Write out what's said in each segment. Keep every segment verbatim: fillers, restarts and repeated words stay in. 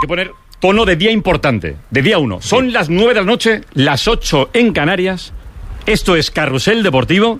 que poner tono de día importante, de día uno. Son sí. las nueve de la noche, las ocho en Canarias. Esto es Carrusel Deportivo.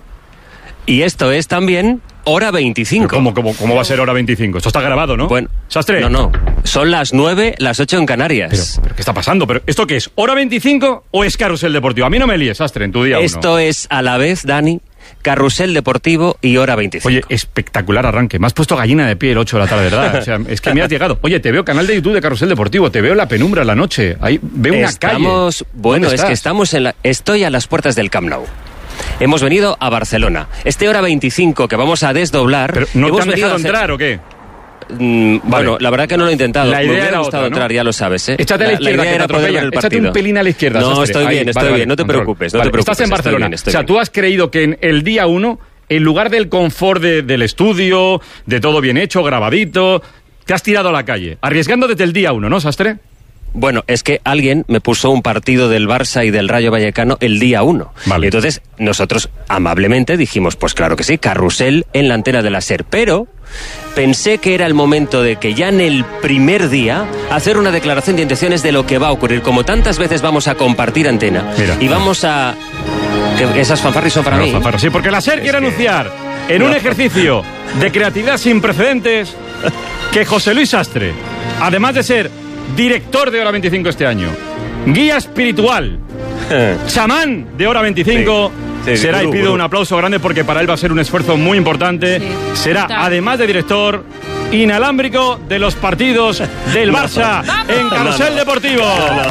Y esto es también Hora veinticinco. ¿Cómo, cómo, ¿Cómo va a ser Hora veinticinco? Esto está grabado, ¿no? Bueno, ¿Sastre? No, no. Son las nueve, las ocho en Canarias. Pero, pero ¿qué está pasando? ¿Pero esto qué es? ¿Hora veinticinco o es Carrusel Deportivo? A mí no me líes, Sastre, en tu día uno. Esto es a la vez, Dani, Carrusel Deportivo y Hora veinticinco. Oye, espectacular arranque. Me has puesto gallina de pie el ocho de la tarde, ¿verdad? O sea, es que me has llegado. Oye, te veo canal de YouTube de Carrusel Deportivo, te veo la penumbra en la noche. Ahí veo una estamos, calle. Bueno, es que estamos en la... Estoy a las puertas del Camp Nou. Hemos venido a Barcelona. Este Hora veinticinco que vamos a desdoblar... ¿Pero no hemos te han dejado hacer... entrar o qué? Mm, vale. Bueno, la verdad que no lo he intentado. La idea Me hubiera era gustado otra, ¿no? entrar, ya lo sabes, ¿eh? Échate a la, la izquierda, la idea que era te atropellar atropella. el Échate partido. un pelín a la izquierda, No, Sastre. estoy Ahí, bien, estoy vale, bien. vale, No te control. preocupes, no vale, te preocupes. Estás en Barcelona. Bien, o sea, bien. tú has creído que en el día uno, en lugar del confort de, del estudio, de todo bien hecho, grabadito, te has tirado a la calle, arriesgando desde el día uno, ¿no, Sastre? Bueno, es que alguien me puso un partido del Barça y del Rayo Vallecano el día uno. Vale. Y entonces nosotros amablemente dijimos, pues claro que sí, Carrusel en la antena de la SER. Pero pensé que era el momento de que ya en el primer día hacer una declaración de intenciones de lo que va a ocurrir. Como tantas veces vamos a compartir antena. Mira. Y vamos a... Que esas fanfarris son para No, mí. fanfarras, sí, porque la SER quiere que... anunciar en no. un ejercicio de creatividad sin precedentes que José Luis Sastre, además de ser director de Hora veinticinco este año, guía espiritual, chamán de Hora veinticinco, sí, sí, será, gurú, y pido gurú. un aplauso grande porque para él va a ser un esfuerzo muy importante, sí, será, total. además de director, inalámbrico de los partidos del Barça no, en Carrusel no, no. Deportivo.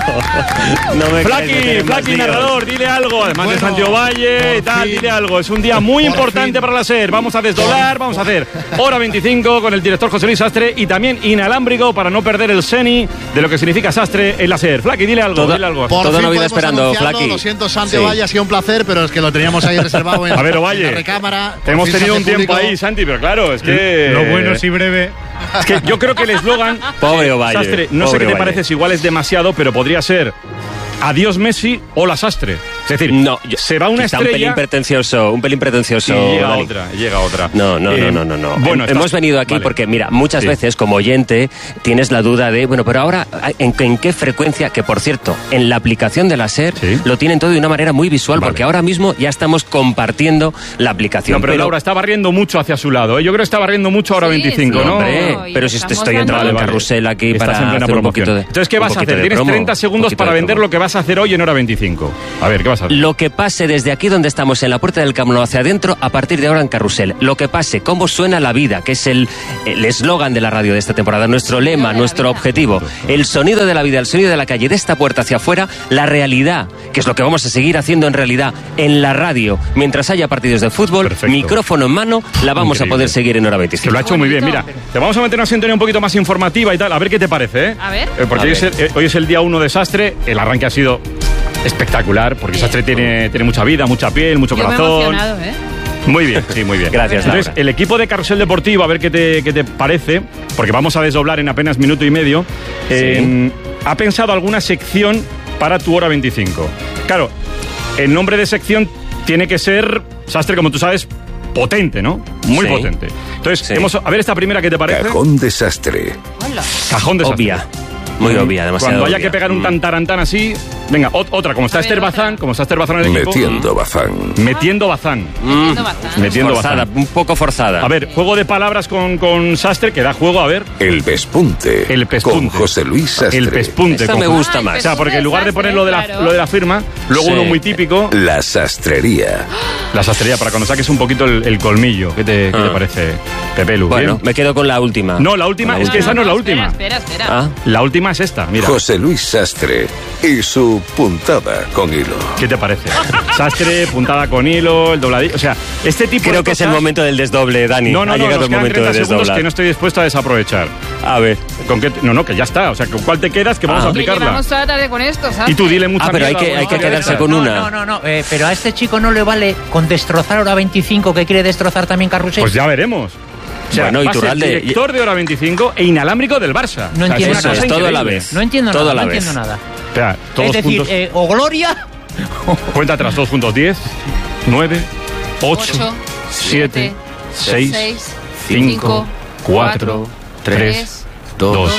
No, no. no me Flaqui, Flaqui, narrador, dile algo, además bueno, de Santiago Valle y tal, fin. dile algo. Es un día muy por importante fin. para la SER. Vamos a desdoblar, vamos a hacer Hora veinticinco con el director José Luis Sastre y también inalámbrico para no perder el seni de lo que significa Sastre en la SER. Flaqui, dile algo, Toda, dile algo. Por Toda Navidad esperando, Flaqui. Lo siento, Santiago Valle, sí. ha sido un placer, pero es que lo teníamos ahí reservado en, a ver, Ovalle, en la recámara. Hemos tenido un tiempo ahí, Santi, pero claro, es que... Lo bueno sí breve. Es que yo creo que el eslogan... Pobre Ovalle. Sastre, no sé qué te parece, si igual es demasiado, pero podría ser... Adiós Messi, hola Sastre. Es decir, no, yo, se va una estrella... un pelín pretencioso, un pelín pretencioso. Y llega Dani. otra, llega otra. No, no, eh, no, no, no, no. Bueno, Hemos estás... venido aquí vale. porque, mira, muchas sí. veces como oyente tienes la duda de, bueno, pero ahora, ¿en, en qué frecuencia? Que, por cierto, en la aplicación de la SER sí. lo tienen todo de una manera muy visual, vale. porque ahora mismo ya estamos compartiendo la aplicación. No, pero, pero... Laura está barriendo mucho hacia su lado, ¿eh? Yo creo que está barriendo mucho ahora sí, veinticinco, sí, ¿no? Hombre, no, pero si estoy entrando en carrusel aquí Estás para hacer un poquito de... Entonces, ¿qué vas a hacer? Tienes promo, treinta segundos para vender lo que vas a hacer hoy en Hora veinticinco. A ver, ¿qué vas a hacer? Lo que pase desde aquí donde estamos, en la puerta del Camp Nou hacia adentro, a partir de ahora en Carrusel. Lo que pase, cómo suena la vida, que es el eslogan de la radio de esta temporada, nuestro lema, nuestro objetivo. El sonido de la vida, el sonido de la calle, de esta puerta hacia afuera, la realidad, que es lo que vamos a seguir haciendo en realidad en la radio. Mientras haya partidos de fútbol, perfecto. Micrófono en mano, la vamos Increíble. a poder seguir en Hora veinticinco. Que lo ha hecho muy bien, mira. Te vamos a meter una sintonía un poquito más informativa y tal, a ver qué te parece, ¿eh? A ver. Eh, porque a hoy, ver. Es el, hoy es el día uno de Sastre, el arranque ha sido... espectacular, porque bien. Sastre tiene, tiene mucha vida, mucha piel, mucho Yo corazón. Me he emocionado, ¿eh? Muy bien, sí, muy bien. Gracias, Entonces, Laura. el equipo de Carrusel Deportivo, a ver qué te, qué te parece, porque vamos a desdoblar en apenas minuto y medio, sí. eh, ha pensado alguna sección para tu Hora veinticinco. Claro, el nombre de sección tiene que ser, Sastre, como tú sabes, potente, ¿no? Muy sí. potente. Entonces, sí. hemos, a ver esta primera, ¿qué te parece? Cajón desastre. Hola. Cajón desastre. Obvia. Muy obvia, demasiado Cuando haya obvia. que pegar un tantarantán así... Venga, ot- otra, como está ver, Esther otra. Bazán, como está Esther Bazán en el equipo... Metiendo bazán. Metiendo Bazán. Metiendo Bazán. Metiendo Forzada, Bazán. un poco forzada. A ver, juego de palabras con, con Sastre, que da juego, a ver... El pespunte. El pespunte. Con José Luis Sastre. El pespunte. Esta con- me gusta Ah, más. O sea, porque en lugar de poner lo de la, claro. lo de la firma, luego Sí. uno muy típico... La sastrería. La sastrería, para cuando saques un poquito el, el colmillo. ¿Qué te, qué Ah. te parece, Pepelu? Bueno, ¿Bien? me quedo con la última. No, la última, Con es que esa no es la última. Espera, espera, espera. Ah, La última es esta, mira. José Luis Sastre y su puntada con hilo. ¿Qué te parece? Sastre, puntada con hilo, el dobladillo... O sea, este tipo creo de que es cosas... el momento del desdoble, Dani. No, no, ha no, llegado nos el quedan momento treinta de segundos desdoblar. que no estoy dispuesto a desaprovechar. A ver. ¿Con qué? No, no, que ya está. O sea, ¿con cuál te quedas? Que vamos Ah. a Hombre, aplicarla. llevamos toda la tarde con esto, ¿sabes? Y tú dile mucha Ah, pero hay mierda, que- hay que bueno, quedarse ya con está. una. No, no, no, eh, pero a este chico no le vale con destrozar Hora veinticinco, que quiere destrozar también Carrusel. Pues ya veremos. O sea, Bueno, va a ser Iturralde- director de Hora veinticinco e inalámbrico del Barça. No O sea, entiendo es una nada. cosa Es todo a la increíble. vez. No entiendo Todo nada, a la no vez. entiendo nada. Espera, todos Es decir, juntos. eh, o Gloria... Cuenta atrás, todos juntos. diez, nueve, ocho, Ocho, siete, siete, seis, seis, cinco, cuatro, tres, dos,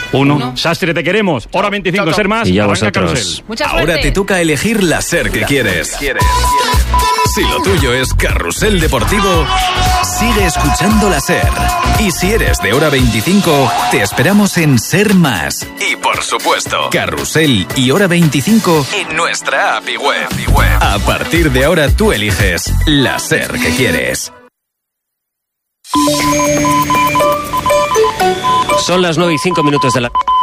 Uno. Uno. Sastre, te queremos. Hora veinticinco, Chao, chao. ser más. Y ya Arranca vosotros. Carrusel. Mucha suerte. Ahora te toca elegir la SER que quieres. Si lo tuyo es Carrusel Deportivo, sigue escuchando la SER. Y si eres de Hora veinticinco, te esperamos en SER Más. Y por supuesto, Carrusel y Hora veinticinco en nuestra app y web. A partir de ahora tú eliges la SER que quieres. Son las nueve y cinco minutos de la...